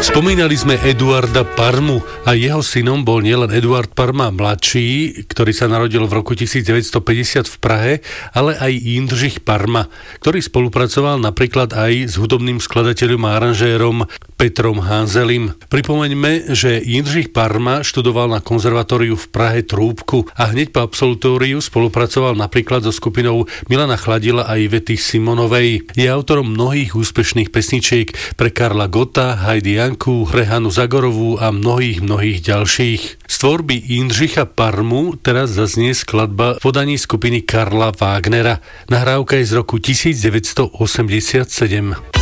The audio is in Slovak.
Spomínali sme Eduarda Parmu a jeho synom bol nielen Eduard Parma mladší, ktorý sa narodil v roku 1950 v Prahe, ale aj Jindřich Parma, ktorý spolupracoval napríklad aj s hudobným skladateľom a aranžérom Petrom Hanzelim. Pripomeňme, že Jindřich Parma študoval na konzervatóriu v Prahe trúbku a hneď po absolutóriu spolupracoval napríklad so skupinou Milana Chladila a Ivety Simonovej. Je autorom mnohých úspešných pesničiek pre Karla Gotta, Heidi Janku, Rehanu Zagorovú a mnohých ďalších. Z tvorby Jindřicha Parmu teraz zaznie skladba v podaní skupiny Karla Wagnera. Nahrávka je z roku 1987.